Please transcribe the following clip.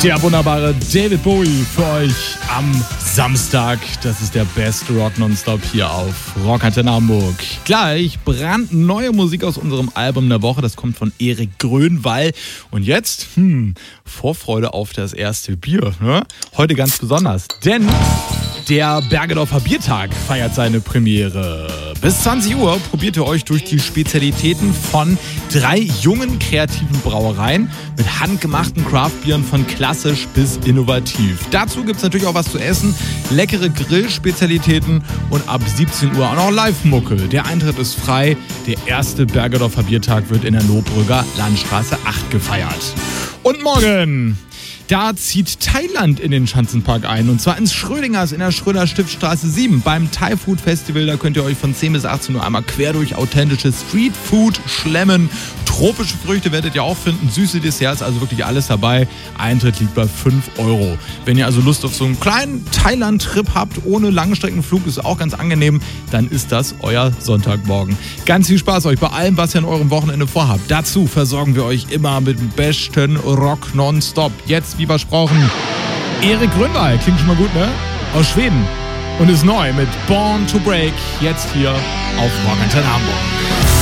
Der wunderbare David Bowie für euch am Samstag. Das ist der beste Rock Nonstop hier auf Rockantenne Hamburg. Gleich brandneue Musik aus unserem Album der Woche. Das kommt von Erik Grönwall. Und jetzt, Vorfreude auf das erste Bier. Ne? Heute ganz besonders, denn der Bergedorfer Biertag feiert seine Premiere. Bis 20 Uhr probiert ihr euch durch die Spezialitäten von 3 jungen kreativen Brauereien mit handgemachten Craftbieren von klassisch bis innovativ. Dazu gibt es natürlich auch was zu essen, leckere Grillspezialitäten und ab 17 Uhr auch noch Live-Mucke. Der Eintritt ist frei. Der erste Bergedorfer Biertag wird in der Lohbrügger Landstraße 8 gefeiert. Und morgen, da zieht Thailand in den Schanzenpark ein, und zwar ins Schrödingers in der Schröder-Stiftstraße 7 beim Thai Food Festival. Da könnt ihr euch von 10 bis 18 Uhr einmal quer durch authentisches Streetfood schlemmen. Tropische Früchte werdet ihr auch finden, süße Desserts, also wirklich alles dabei. Eintritt liegt bei 5 €. Wenn ihr also Lust auf so einen kleinen Thailand-Trip habt, ohne Langstreckenflug, ist auch ganz angenehm, dann ist das euer Sonntagmorgen. Ganz viel Spaß euch bei allem, was ihr an eurem Wochenende vorhabt. Dazu versorgen wir euch immer mit dem besten Rock nonstop. Jetzt, wie versprochen, Erik Grönwall, klingt schon mal gut, ne? Aus Schweden. Und ist neu mit Born to Break, jetzt hier auf Rockantenne Hamburg.